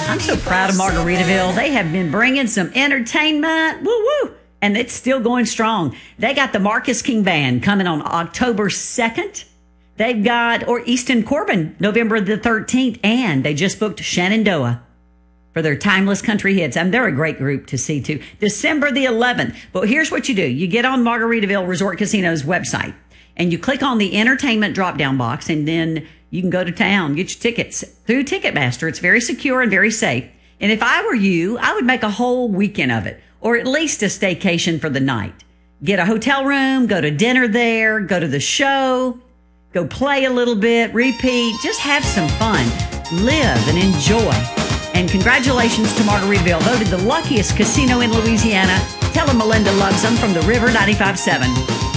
I'm so proud of Margaritaville. They have been bringing some entertainment. Woo woo. And it's still going strong. They got the Marcus King Band coming on October 2nd. They've got Easton Corbin November the 13th. And they just booked Shenandoah for their timeless country hits. And they're a great group to see too. December the 11th. But here's what you do. You get on Margaritaville Resort Casino's website and you click on the entertainment drop-down box, and then you can go to town, get your tickets through Ticketmaster. It's very secure and very safe. And if I were you, I would make a whole weekend of it, or at least a staycation for the night. Get a hotel room, go to dinner there, go to the show, go play a little bit, repeat, just have some fun, live and enjoy. And congratulations to Margaritaville, voted the luckiest casino in Louisiana. Tell them Melinda loves them from the River 95.7.